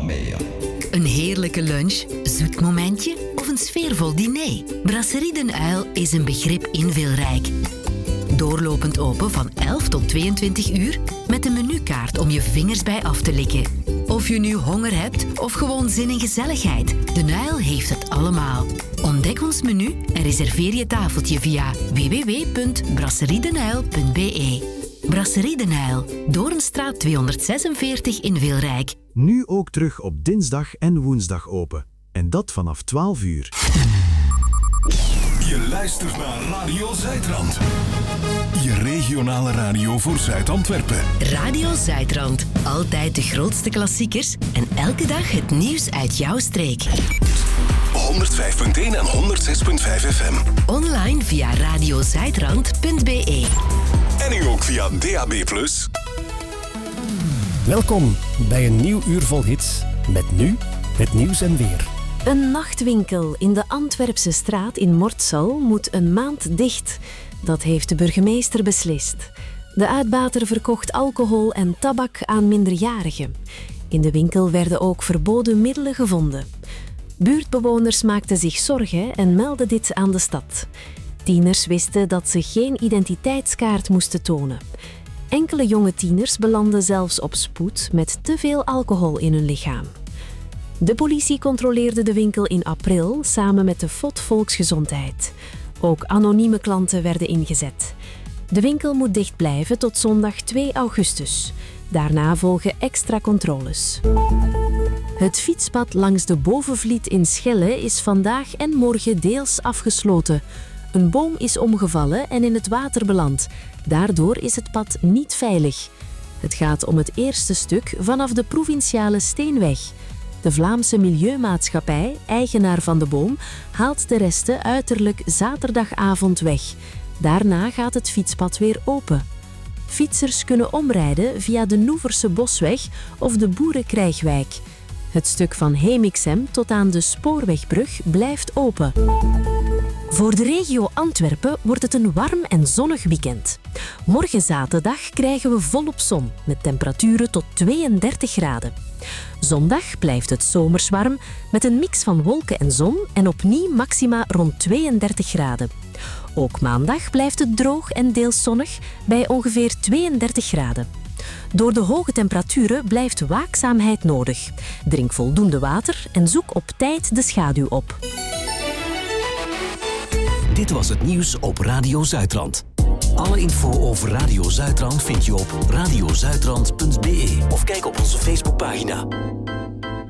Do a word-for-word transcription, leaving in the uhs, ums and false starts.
Mamma mia. Een heerlijke lunch, zoet momentje of een sfeervol diner? Brasserie Den Uil is een begrip in Wilrijk. Doorlopend open van elf tot tweeëntwintig uur met een menukaart om je vingers bij af te likken. Of je nu honger hebt of gewoon zin in gezelligheid, Den Uil heeft het allemaal. Ontdek ons menu en reserveer je tafeltje via w w w punt brasseriedenuil punt b e. Brasserie Den Uil, Doornstraat tweehonderdzesenveertig in Wilrijk. Nu ook terug op dinsdag en woensdag open. En dat vanaf twaalf uur. Je luistert naar Radio Zuidrand. Je regionale radio voor Zuid-Antwerpen. Radio Zuidrand. Altijd de grootste klassiekers en elke dag het nieuws uit jouw streek. honderdvijf punt één en honderdzes punt vijf F M. Online via radiozuidrand punt b e. En nu ook via D A B plus. Welkom bij een nieuw uur vol hits. Met nu het nieuws en weer. Een nachtwinkel in de Antwerpse straat in Mortsel moet een maand dicht. Dat heeft de burgemeester beslist. De uitbater verkocht alcohol en tabak aan minderjarigen. In de winkel werden ook verboden middelen gevonden. Buurtbewoners maakten zich zorgen en meldden dit aan de stad. Tieners wisten dat ze geen identiteitskaart moesten tonen. Enkele jonge tieners belanden zelfs op spoed met te veel alcohol in hun lichaam. De politie controleerde de winkel in april samen met de F O D Volksgezondheid. Ook anonieme klanten werden ingezet. De winkel moet dicht blijven tot zondag twee augustus. Daarna volgen extra controles. Het fietspad langs de Bovenvliet in Schelle is vandaag en morgen deels afgesloten. Een boom is omgevallen en in het water beland. Daardoor is het pad niet veilig. Het gaat om het eerste stuk vanaf de provinciale Steenweg. De Vlaamse Milieumaatschappij, eigenaar van de boom, haalt de resten uiterlijk zaterdagavond weg. Daarna gaat het fietspad weer open. Fietsers kunnen omrijden via de Noeverse Bosweg of de Boerenkrijgwijk. Het stuk van Hemixem tot aan de Spoorwegbrug blijft open. Voor de regio Antwerpen wordt het een warm en zonnig weekend. Morgen zaterdag krijgen we volop zon, met temperaturen tot tweeëndertig graden. Zondag blijft het zomers warm, met een mix van wolken en zon en opnieuw maxima rond tweeëndertig graden. Ook maandag blijft het droog en deels zonnig, bij ongeveer tweeëndertig graden. Door de hoge temperaturen blijft waakzaamheid nodig. Drink voldoende water en zoek op tijd de schaduw op. Dit was het nieuws op Radio Zuidrand. Alle info over Radio Zuidrand vind je op radiozuidrand punt b e of kijk op onze Facebookpagina.